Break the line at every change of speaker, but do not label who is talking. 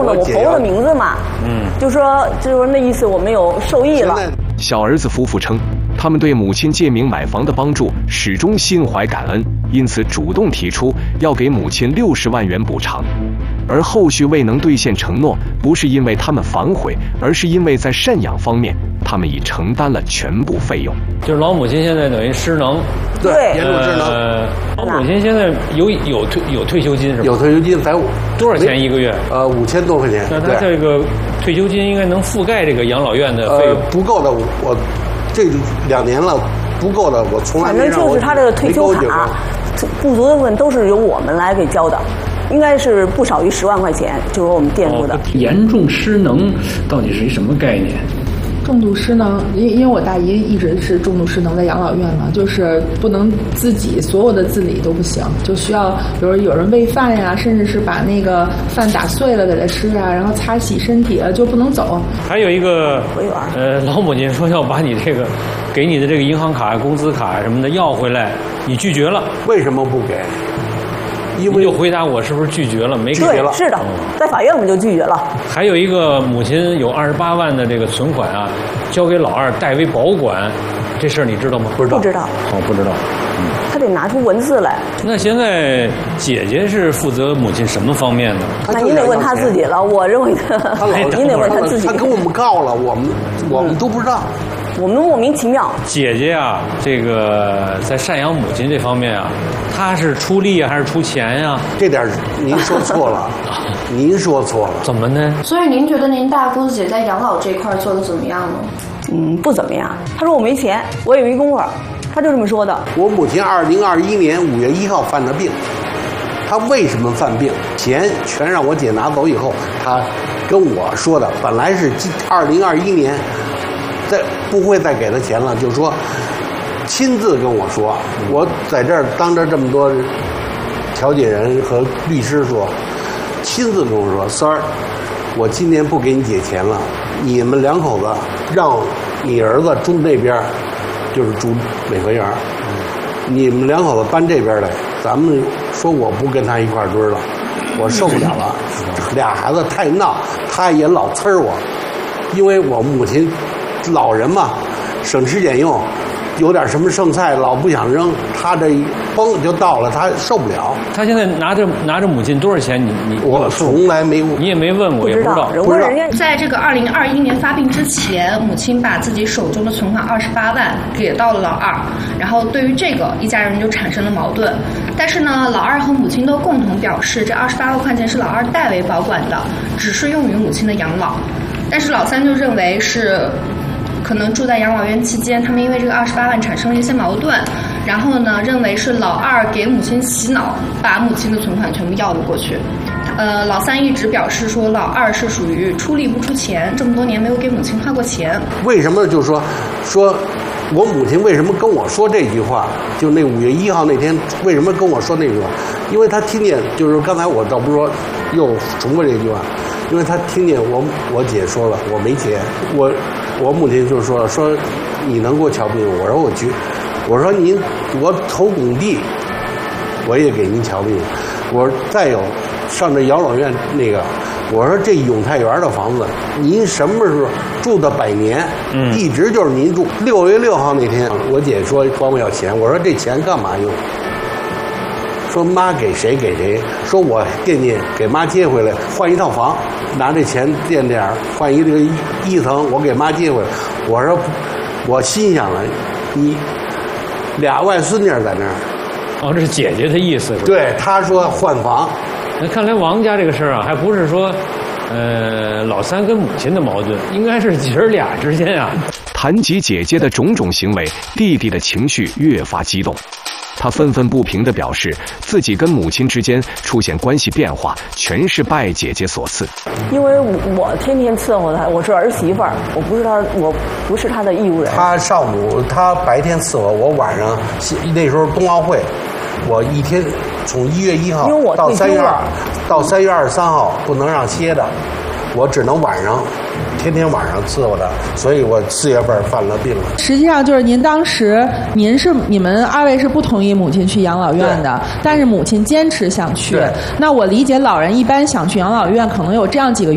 了我婆婆的名字嘛，就说那意思我们有受益了。
小儿子夫妇称，他们对母亲借名买房的帮助始终心怀感恩，因此主动提出要给母亲60万元补偿。而后续未能兑现承诺，不是因为他们反悔，而是因为在赡养方面，他们已承担了全部费用。
就是老母亲现在等于失能，
对，
严重失能。
老母亲现在有退休金是吧？
有退休金，才
多少钱一个月
？5000多块钱。
那他这个退休金应该能覆盖这个养老院的费用？
不够的，我这2年了，不够的，我从来没让我。
反正就是他这个退休卡不足的部分都是由我们来给交的。应该是不少于10万块钱，就是我们垫付的。
严重失能到底是一什么概念？
重度失能，因为我大姨一直是重度失能，在养老院嘛，就是不能自己所有的自理都不行，就需要比如有人喂饭呀，甚至是把那个饭打碎了给他吃啊，然后擦洗身体就不能走。
还有一个老母亲说要把你这个给你的这个银行卡、工资卡什么的要回来，你拒绝了，
为什么不给？
因为就回答我是不是拒绝了？没拒
绝了。是的，在法院我们就拒绝了。
还有一个母亲有28万的这个存款啊，交给老二代为保管，这事儿你知道吗？
不知道。
不知道。
他得拿出文字来。
那现在姐姐是负责母亲什么方面的？
那您得问他自己了。我认为您得问他自己。
他跟我们告了，我们都不知道。
我们莫名其妙。
姐姐啊，这个在赡养母亲这方面啊，她是出力还是出钱呀？
这点您说错了，您说错了。
怎么呢？
所以您觉得您大姑子姐在养老这块做的怎么样呢？
不怎么样。她说我没钱，我也没功夫，她就这么说的。
我母亲2021年5月1号犯的病，她为什么犯病？钱全让我姐拿走以后，她跟我说的，本来是2021年。不会再给他钱了，就是说亲自跟我说，我在这儿当着这么多调解人和律师说，亲自跟我说，三儿，我今年不给你姐钱了，你们2口子让你儿子住那边，就是住美和园，你们2口子搬这边来，咱们说我不跟他一块堆了，我受不了了，俩孩子太闹，他也老呲我，因为我母亲。老人嘛，省吃俭用，有点什么剩菜老不想扔，他这一崩就到了，他受不了。
他现在拿着母亲多少钱？
我从来没，
你也没问我，也不知道。
在这个2021年发病之前，母亲把自己手中的存款28万给到了老二，然后对于这个一家人就产生了矛盾。但是呢，老二和母亲都共同表示，这28万块钱是老二代为保管的，只是用于母亲的养老。但是老三就认为是。可能住在养老院期间，他们因为这个28万产生了一些矛盾，然后呢，认为是老二给母亲洗脑，把母亲的存款全部要了过去。老三一直表示说，老二是属于出力不出钱，这么多年没有给母亲花过钱。
为什么就是说我母亲为什么跟我说这句话？就那5月1号那天，为什么跟我说那句话？因为他听见，就是刚才我倒不是说又重复这句话，因为他听见我姐说了，我没钱，我母亲就说你能给我瞧病？我说我去，我说我投工地，我也给您瞧病。我说再有上这养老院那个，我说这永泰园的房子，您什么时候住的100年？一直就是您住。6月6号那天，我姐说管我要钱，我说这钱干嘛用？说妈给谁给谁，说我惦记给妈接回来换一套房，拿这钱垫点换一个1层，我给妈接回来。我说我心想了，你俩外孙女在那儿。
哦，这是姐姐的意思。
对，她说换房。
那看来王家这个事儿啊，还不是说老三跟母亲的矛盾，应该是姐儿俩之间啊。
谈及姐姐的种种行为，弟弟的情绪越发激动。他愤愤不平地表示，自己跟母亲之间出现关系变化，全是拜姐姐所赐。
因为我天天伺候他，我是儿媳妇儿，我不是他的义务人。
他白天伺候我，晚上那时候冬奥会，我一天从1月1号到3月23号不能让歇的，我只能晚上。天天晚上伺候他，所以我4月份犯了病了。
实际上就是您当时，你们2位是不同意母亲去养老院的，但是母亲坚持想去。那我理解老人一般想去养老院，可能有这样几个